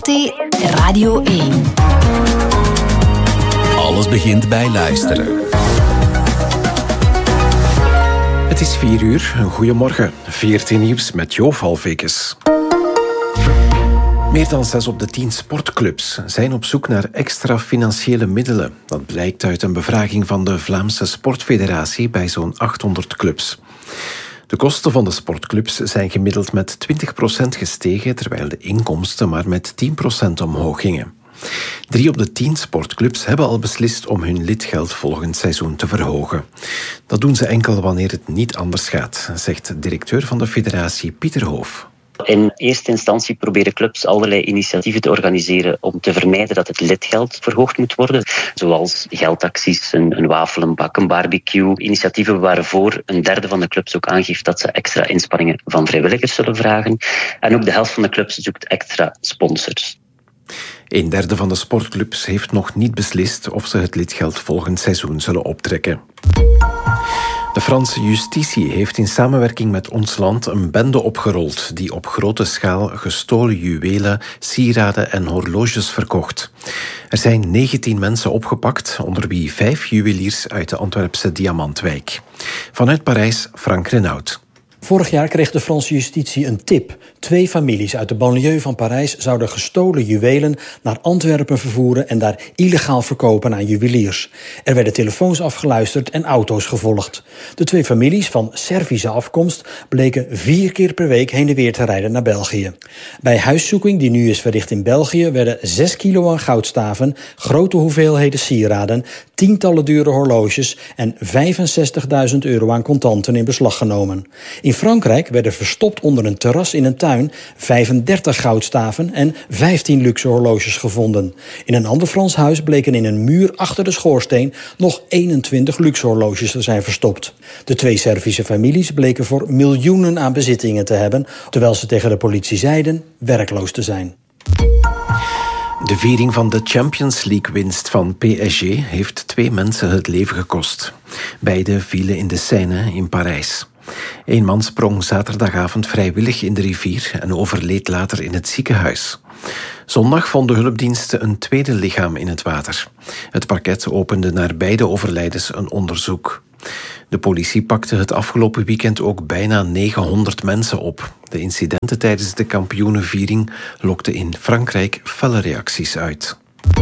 VRT Radio 1. Alles begint bij luisteren. Het is 4 uur. Goedemorgen. VRT Nieuws met Jo Valvekes. Meer dan 6 op de 10 sportclubs zijn op zoek naar extra financiële middelen. Dat blijkt uit een bevraging van de Vlaamse Sportfederatie bij zo'n 800 clubs. De kosten van de sportclubs zijn gemiddeld met 20% gestegen, terwijl de inkomsten maar met 10% omhoog gingen. 3 op de 10 sportclubs hebben al beslist om hun lidgeld volgend seizoen te verhogen. Dat doen ze enkel wanneer het niet anders gaat, zegt directeur van de federatie Pieter Hoof. In eerste instantie proberen clubs allerlei initiatieven te organiseren om te vermijden dat het lidgeld verhoogd moet worden. Zoals geldacties, een wafelenbak, een barbecue. Initiatieven waarvoor een derde van de clubs ook aangeeft dat ze extra inspanningen van vrijwilligers zullen vragen. En ook de helft van de clubs zoekt extra sponsors. 1/3 van de sportclubs heeft nog niet beslist of ze het lidgeld volgend seizoen zullen optrekken. De Franse justitie heeft in samenwerking met ons land een bende opgerold die op grote schaal gestolen juwelen, sieraden en horloges verkocht. Er zijn 19 mensen opgepakt, onder wie 5 juweliers uit de Antwerpse Diamantwijk. Vanuit Parijs, Frank Renaud. Vorig jaar kreeg de Franse justitie een tip. 2 families uit de banlieue van Parijs zouden gestolen juwelen naar Antwerpen vervoeren en daar illegaal verkopen aan juweliers. Er werden telefoons afgeluisterd en auto's gevolgd. De 2 families van Servische afkomst bleken 4 keer per week heen en weer te rijden naar België. Bij huiszoeking, die nu is verricht in België, werden 6 kilo aan goudstaven, grote hoeveelheden sieraden, tientallen dure horloges en €65.000 aan contanten in beslag genomen. In Frankrijk werden verstopt onder een terras in een tuin 35 goudstaven en 15 luxe horloges gevonden. In een ander Frans huis bleken in een muur achter de schoorsteen nog 21 luxe horloges te zijn verstopt. De 2 Servische families bleken voor miljoenen aan bezittingen te hebben, terwijl ze tegen de politie zeiden werkloos te zijn. De viering van de Champions League-winst van PSG heeft 2 mensen het leven gekost. Beide vielen in de Seine in Parijs. 1 man sprong zaterdagavond vrijwillig in de rivier en overleed later in het ziekenhuis. Zondag vonden hulpdiensten een tweede lichaam in het water. Het parket opende naar beide overlijdens een onderzoek. De politie pakte het afgelopen weekend ook bijna 900 mensen op. De incidenten tijdens de kampioenenviering lokten in Frankrijk felle reacties uit.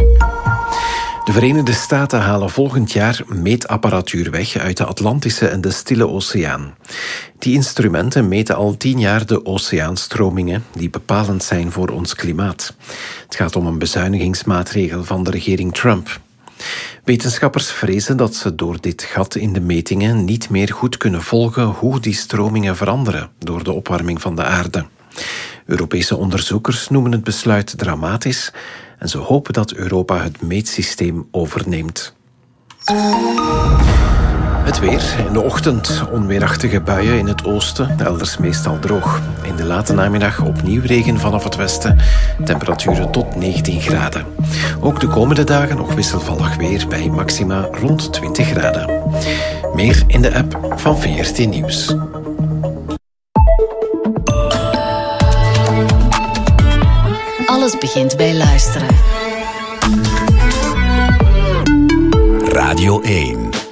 De Verenigde Staten halen volgend jaar meetapparatuur weg uit de Atlantische en de Stille Oceaan. Die instrumenten meten al 10 jaar de oceaanstromingen die bepalend zijn voor ons klimaat. Het gaat om een bezuinigingsmaatregel van de regering Trump. Wetenschappers vrezen dat ze door dit gat in de metingen niet meer goed kunnen volgen hoe die stromingen veranderen door de opwarming van de aarde. Europese onderzoekers noemen het besluit dramatisch en ze hopen dat Europa het meetsysteem overneemt. Het weer. In de ochtend onweerachtige buien in het oosten, elders meestal droog. In de late namiddag opnieuw regen vanaf het westen. Temperaturen tot 19 graden. Ook de komende dagen nog wisselvallig weer bij maxima rond 20 graden. Meer in de app van VRT Nieuws. Alles begint bij luisteren. Radio 1.